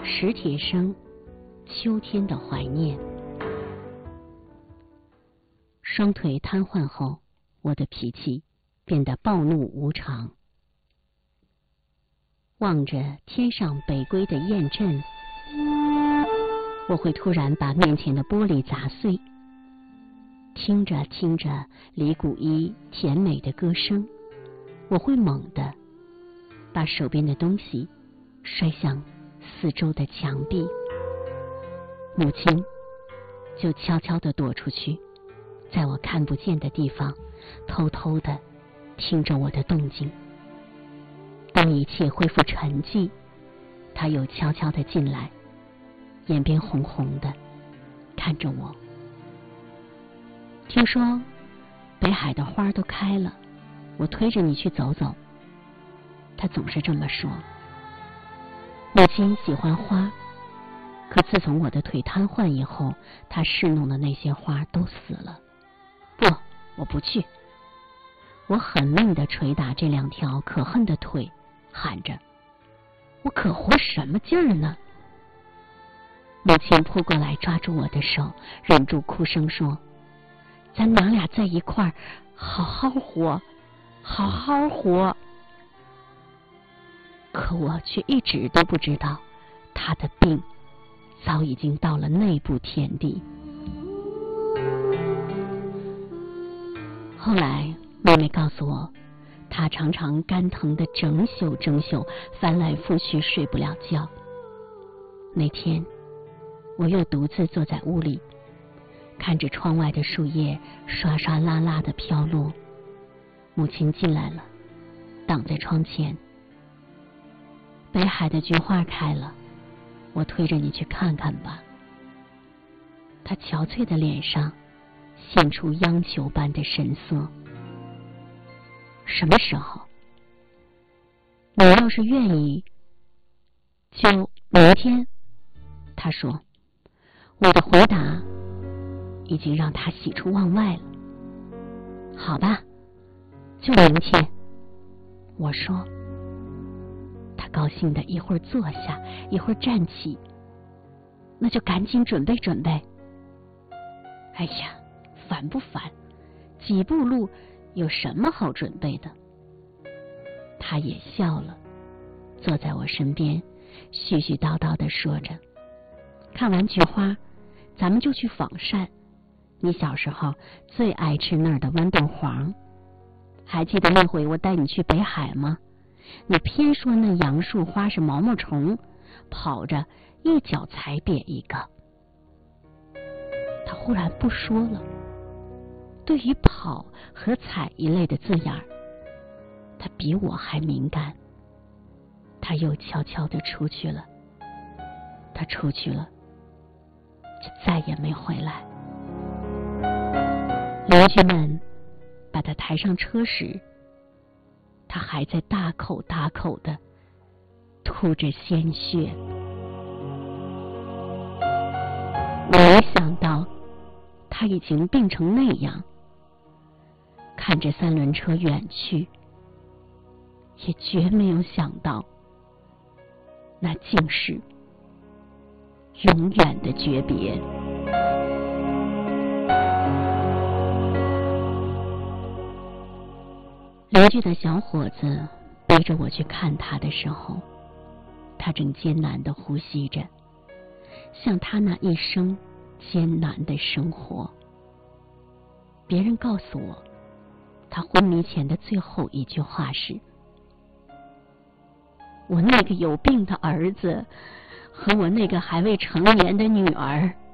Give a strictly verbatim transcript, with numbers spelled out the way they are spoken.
史铁生，秋天的怀念。双腿瘫痪后，我的脾气变得暴怒无常。望着天上北归的雁阵，我会突然把面前的玻璃砸碎。听着听着李谷一甜美的歌声，我会猛地把手边的东西摔向四周的墙壁。母亲就悄悄地躲出去，在我看不见的地方偷偷地听着我的动静。当一切恢复沉寂，她又悄悄地进来，眼边红红的看着我。听说北海的花都开了，我推着你去走走。她总是这么说。母亲喜欢花，可自从我的腿瘫痪以后，她侍弄的那些花都死了。不，我不去。我狠命地捶打这两条可恨的腿，喊着：我可活什么劲儿呢？母亲扑过来抓住我的手，忍住哭声说：咱娘俩在一块儿，好好活，好好活。可我却一直都不知道，她的病早已经到了内部田地。后来妹妹告诉我，她常常肝疼的整宿整宿，翻来覆去睡不了觉。那天我又独自坐在屋里，看着窗外的树叶刷刷啦啦的飘落。母亲进来了，挡在窗前。北海的菊花开了，我推着你去看看吧。她憔悴的脸上现出央求般的神色。什么时候？你要是愿意，就明天。她说。我的回答已经让她喜出望外了。好吧，就明天。我说。她高兴的一会儿坐下，一会儿站起。那就赶紧准备准备。哎呀，烦不烦？几步路有什么好准备的？她也笑了，坐在我身边，絮絮叨叨地说着：看完菊花，咱们就去仿膳。你小时候最爱吃那儿的豌豆黄，还记得那回我带你去北海吗？你偏说那杨树花是毛毛虫，跑着一脚踩扁一个。他忽然不说了。对于跑和踩一类的字眼儿，他比我还敏感。他又悄悄地出去了。他出去了，就再也没回来。邻居们把他抬上车时，他还在大口大口地吐着鲜血。我没想到他已经病成那样。看着三轮车远去，也绝没有想到，那竟是永远的诀别。邻居的小伙子背着我去看他的时候，他正艰难地呼吸着，像他那一生艰难的生活。别人告诉我，他昏迷前的最后一句话是：我那个有病的儿子和我那个还未成年的女儿